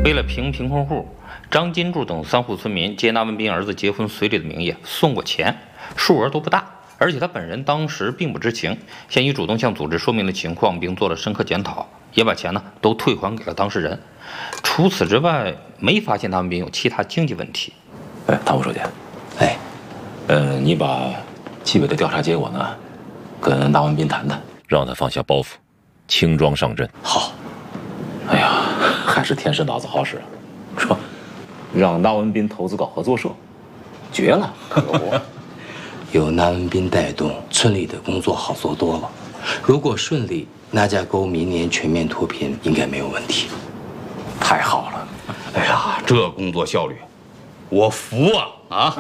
为了贫困户，张金柱等3户村民借那文斌儿子结婚随礼的名义送过钱，数额都不大，而且他本人当时并不知情，现已主动向组织说明了情况，并做了深刻检讨，也把钱都退还给了当事人。除此之外，没发现那文斌有其他经济问题。 唐副书记，你把纪委的调查结果呢，跟那文斌谈谈，让他放下包袱，轻装上阵。好。哎呀，还是天师脑子好使啊！说，让那文斌投资搞合作社，绝了！ 有那文斌带动，村里的工作好做多了。如果顺利，那家沟明年全面脱贫应该没有问题。 太好了！ 哎呀，这工作效率，我服啊！啊！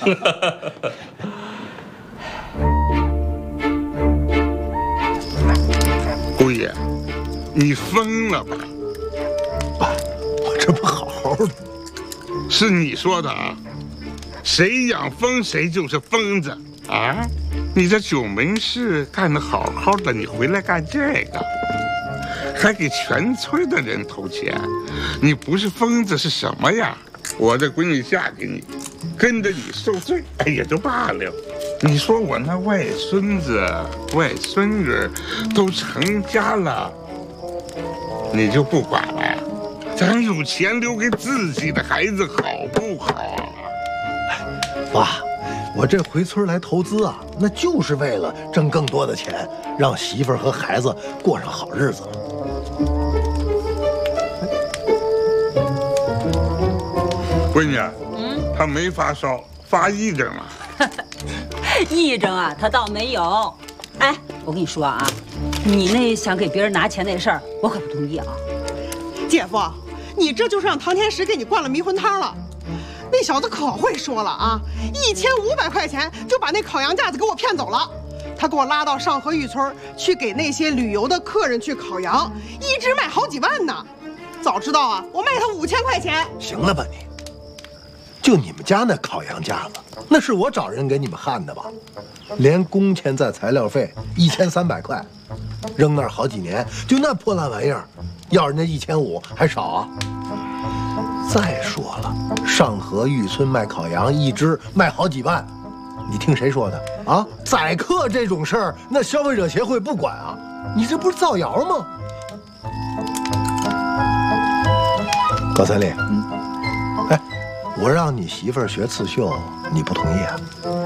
姑爷，你疯了吧？ 爸，我这不好好的。 是你说的啊？谁养疯谁就是疯子啊！你这九门市干得好好的，你回来干这个，还给全村的人投钱，你不是疯子是什么呀？我这闺女嫁给你，跟着你受罪，哎也就罢了。你说我那外孙子、外孙女都成家了，你就不管了呀？咱有钱留给自己的孩子，好不好啊？ 爸，我这回村来投资啊，那就是为了挣更多的钱，让媳妇儿和孩子过上好日子。 闺女，他没发烧，发癔症了。 癔症啊，他倒没有。哎，我跟你说啊，你那想给别人拿钱那事儿，我可不同意啊。 姐夫，你这就是让唐天石给你灌了迷魂汤了。那小子可会说了啊！1500块钱就把那烤羊架子给我骗走了。他给我拉到上河峪村去给那些旅游的客人去烤羊，一只卖好几万呢。早知道啊，我卖他5000块钱。 行了吧你？就你们家那烤羊架子，那是我找人给你们焊的吧？连工钱再材料费1300块，扔那儿好几年，就那破烂玩意儿，要人家1500还少啊？再说了，上河峪村卖烤羊一只卖好几万，你听谁说的啊？宰客这种事儿，那消费者协会不管啊？你这不是造谣吗？高三立，哎，我让你媳妇儿学刺绣，你不同意啊？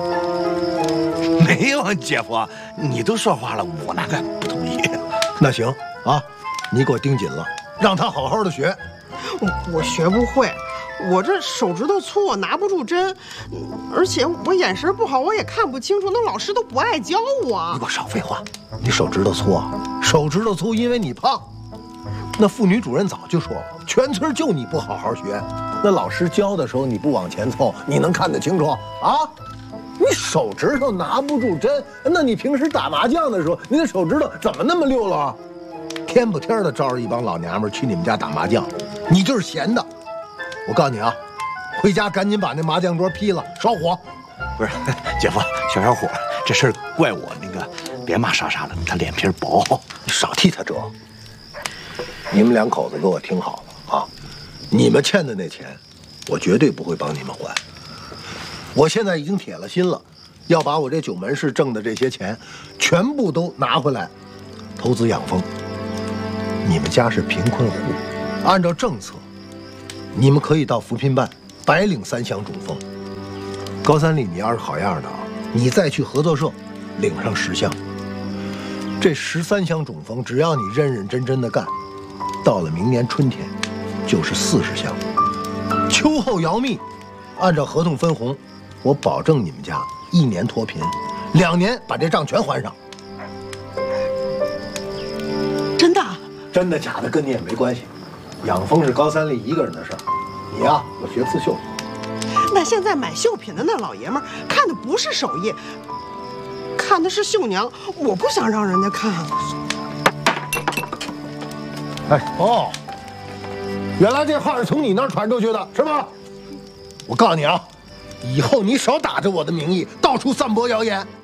没有，姐夫，你都说话了，我哪敢不同意？ 那行啊，你给我盯紧了，让她好好的学。 我学不会，我这手指头粗，我拿不住针，而且我眼神不好，我也看不清楚，那老师都不爱教我。 你给我少废话！你手指头粗啊？手指头粗，因为你胖。那妇女主任早就说了，全村就你不好好学。那老师教的时候你不往前凑，你能看得清楚啊？你手指头拿不住针，那你平时打麻将的时候，你的手指头怎么那么溜了啊？天不天的招着一帮老娘们去你们家打麻将，你就是闲的。我告诉你啊，回家赶紧把那麻将桌劈了，烧火。 不是，姐夫，小伙，这事儿怪我那个，别骂莎莎了，她脸皮薄， 你少替她折。你们两口子给我听好了啊，你们欠的那钱，我绝对不会帮你们还。我现在已经铁了心了，要把我这9门市挣的这些钱，全部都拿回来，投资养蜂。你们家是贫困户，按照政策，你们可以到扶贫办白领3箱种蜂。高三立，你要是好样的啊，你再去合作社领上10箱。这13箱种蜂，只要你认认真真的干，到了明年春天就是40箱。秋后摇蜜，按照合同分红，我保证你们家1年脱贫，2年把这账全还上。 真的？ 真的假的跟你也没关系，养蜂是高三立一个人的事儿，你呀，我学刺绣。 那现在买绣品的那老爷们儿看的不是手艺，看的是绣娘，我不想让人家看。 哎哦，原来这话是从你那儿传出去的是吧？我告诉你啊，以后你少打着我的名义到处散播谣言。